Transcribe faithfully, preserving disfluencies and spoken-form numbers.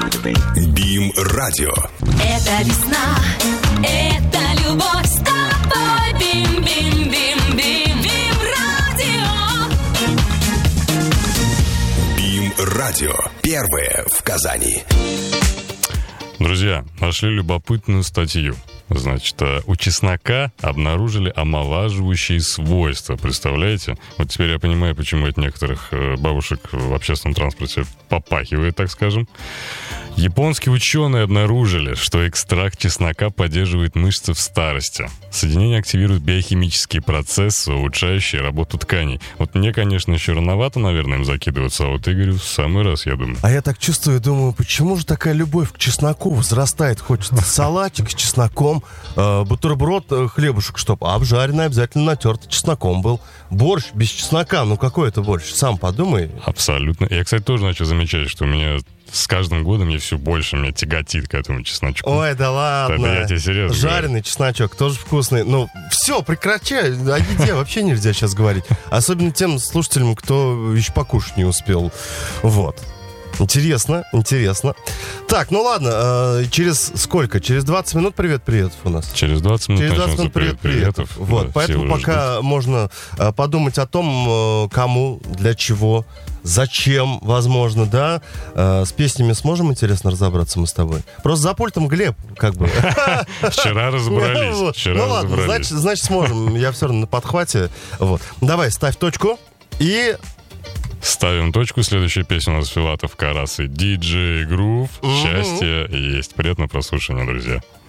Бим Радио. Это весна, это любовь с тобой. Бим, бим, бим, бим, бим радио. Бим Радио. Первое в Казани. Друзья, нашли любопытную статью. Значит, у чеснока обнаружили омолаживающие свойства. Представляете? Вот теперь я понимаю, почему от некоторых бабушек в общественном транспорте попахивает, так скажем. Японские ученые обнаружили, что экстракт чеснока поддерживает мышцы в старости. Соединение активирует биохимические процессы, улучшающие работу тканей. Вот мне, конечно, еще рановато, наверное, им закидываться, а вот Игорю в самый раз, я думаю. А я так чувствую, думаю, почему же такая любовь к чесноку возрастает? Хочется салатик с чесноком, э, бутерброд, э, хлебушек, чтоб обжаренный, обязательно натертый чесноком был. Борщ без чеснока, ну какой это борщ? Сам подумай. Абсолютно. Я, кстати, тоже начал замечать, что у меня с каждым годом мне все больше меня тяготит к этому чесночку. Ой, да ладно. Это я тебе серьезно Жареный говорю. чесночок тоже вкусный. Ну, все, прекращай. О еде вообще нельзя сейчас говорить. Особенно тем слушателям, кто еще покушать не успел. Вот. Интересно, интересно. Так, ну ладно, э, через сколько? Через двадцать минут привет-привет у нас. Через двадцать минут Через двадцать начнется минут привет-приветов. привет-приветов. Вот, Да, поэтому все уже пока ждут. можно э, подумать о том, э, кому, для чего, зачем, возможно, да. Э, с песнями сможем, интересно, разобраться мы с тобой? Просто за пультом Глеб, как бы. Вчера разобрались. Вчера Ну ладно, разобрались. значит, значит сможем. Я все равно на подхвате. Вот. Давай, ставь точку. И Ставим точку. Следующая песня у нас Филатов Карас и ди джей Грув. Счастье есть. Приятного прослушивания, друзья.